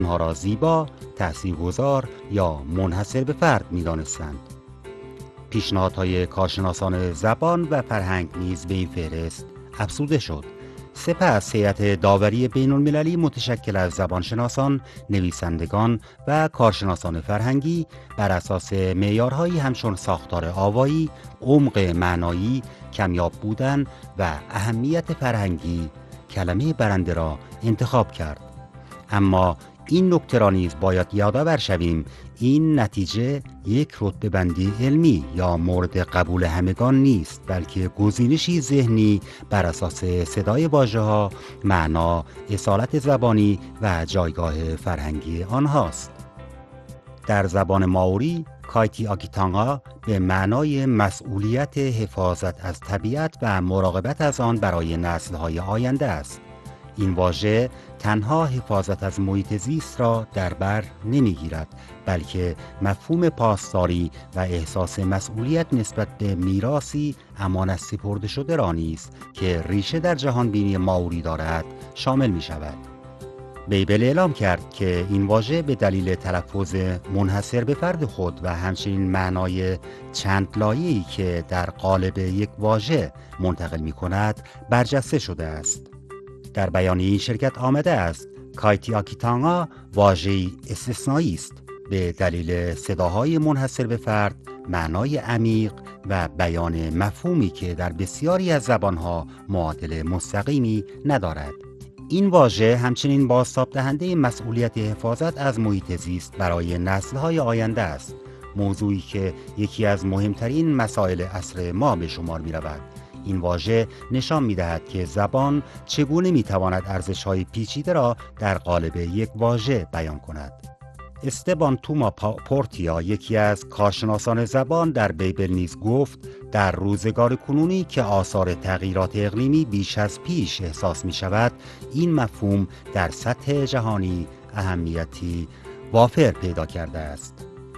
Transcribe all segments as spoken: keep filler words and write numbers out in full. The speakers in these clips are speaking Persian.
آنها را زیبا، تاثیرگذار یا منحصر به فرد می‌دانستند. پیشنهادهای کارشناسان زبان و فرهنگ نیز به این فهرست افزوده شد. سپس هیئت داوری بین المللی متشکل از زبانشناسان، نویسندگان و کارشناسان فرهنگی بر اساس معیارهایی همچون ساختار آوایی، عمق معنایی، کمیاب بودن و اهمیت فرهنگی کلمه برنده را انتخاب کرد. اما این نکته را نیز باید یادآور شویم، این نتیجه یک رتبه بندی علمی یا مورد قبول همگان نیست، بلکه گزینشی ذهنی بر اساس صدای واژه‌ها، معنا، اصالت زبانی و جایگاه فرهنگی آنهاست. در زبان مائوری، کایتی آکیتانگا به معنای مسئولیت حفاظت از طبیعت و مراقبت از آن برای نسل‌های آینده است. این واژه تنها حفاظت از محیط زیست را در بر نمیگیرد، بلکه مفهوم پاسداری و احساس مسئولیت نسبت به میراثی امانت سپرده شده را نیز که ریشه در جهان بینی مائوری دارد شامل می شود. بیبل اعلام کرد که این واژه به دلیل تلفظ منحصر به فرد خود و همچنین معنای چند لایه‌ای که در قالب یک واژه منتقل می کند برجسته شده است. در بیان این شرکت آمده است کایتی آکیتانگا واژه‌ای استثنایی است به دلیل صداهای منحصر به فرد، معنای عمیق و بیان مفهومی که در بسیاری از زبانها معادل مستقیمی ندارد. این واژه همچنین بازتاب دهنده مسئولیت حفاظت از محیط زیست برای نسل‌های آینده است، موضوعی که یکی از مهمترین مسائل عصر ما به شمار می‌رود. این واژه نشان می‌دهد که زبان چگونه می‌تواند ارزش‌های پیچیده را در قالب یک واژه بیان کند. استبان توما پورتیا، یکی از کارشناسان زبان در بیبل نیز گفت در روزگار کنونی که آثار تغییرات اقلیمی بیش از پیش احساس می‌شود، این مفهوم در سطح جهانی اهمیتی وافر پیدا کرده است.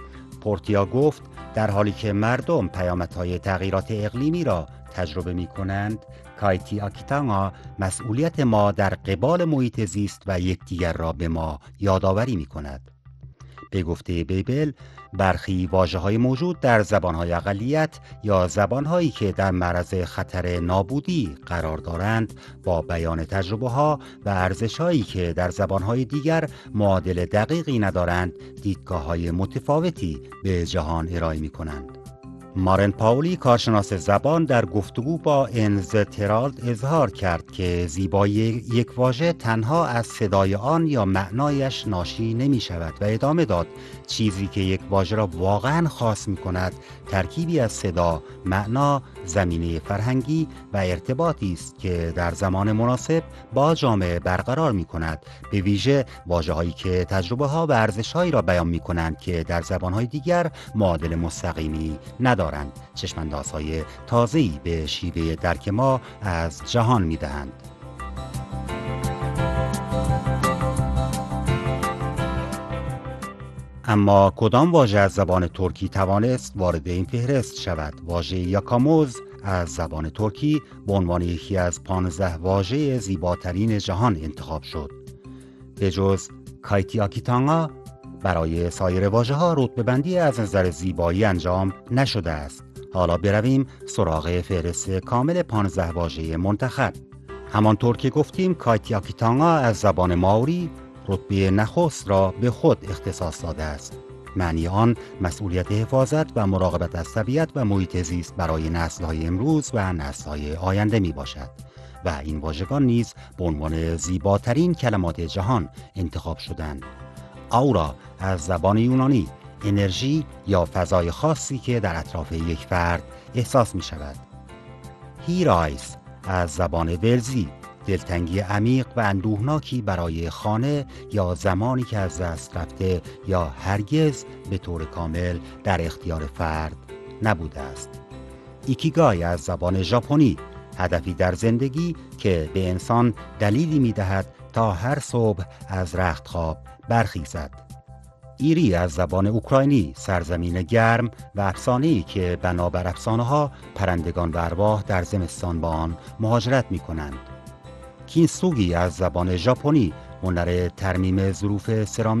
پورتیا گفت در حالی که مردم پیامدهای تغییرات اقلیمی را تجربه می کنند، کایتی آکیتانگا مسئولیت ما در قبال محیط زیست و یکدیگر را به ما یادآوری می کند. به گفته بیبل، برخی واژه‌های موجود در زبان‌های اقلیت یا زبان‌هایی که در معرض خطر نابودی قرار دارند، با بیان تجربه‌ها و ارزش‌هایی که در زبان‌های دیگر معادل دقیقی ندارند، دیدگاه‌های متفاوتی به جهان ارائه می‌کنند. مارن پاولی، کارشناس زبان، در گفتگو با انز ترالد اظهار کرد که زیبایی یک واژه تنها از صدای آن یا معنایش ناشی نمی شود و ادامه داد چیزی که یک واژه را واقعاً خاص می کند ترکیبی از صدا، معنا، زمینه فرهنگی و ارتباطی است که در زمان مناسب با جامعه برقرار می کند، به ویژه واژه‌هایی که تجربه ها و ارزش هایی را بیان می کنند که در زبان‌های دیگر معادل مستقیمی ندارند. دارند. چشماندازهای تازه‌ای به شیوه درک ما از جهان می‌دهند. اما کدام واژه از زبان ترکی توانست وارد این فهرست شود؟ واژه یاکاموز از زبان ترکی به عنوان یکی از پانزده واژه زیباترین جهان انتخاب شد. به جز کایتی آکیتانگا، برای سایر واژه‌ها رتبه‌بندی از نظر زیبایی انجام نشده است. حالا برویم سراغ فهرست کامل پانزده واژه منتخب. همانطور که گفتیم، کایتی آکیتانگا از زبان مائوری رتبه نخست را به خود اختصاص داده است. معنی آن مسئولیت حفاظت و مراقبت از طبیعت و محیط زیست برای نسل‌های امروز و نسل‌های آینده می باشد و این واژگان نیز به عنوان زیباترین کلمات جهان انتخاب شدند. آورا از زبان یونانی، انرژی یا فضای خاصی که در اطراف یک فرد احساس می شود. هیرایس از زبان ولزی، دلتنگی عمیق و اندوهناکی برای خانه یا زمانی که از دست رفته یا هرگز به طور کامل در اختیار فرد نبوده است. ایکیگای از زبان ژاپنی، هدفی در زندگی که به انسان دلیلی می دهد تا هر صبح از رخت خواب برخیزد. ایری از زبان اوکراینی، سرزمین گرم و افسانه‌ای که بنابر افسانه‌ها پرندگان و ارواح در زمستان با آن مهاجرت می‌کنند. کینسوگی از زبان ژاپنی، هنر ترمیم ظروف سرامیک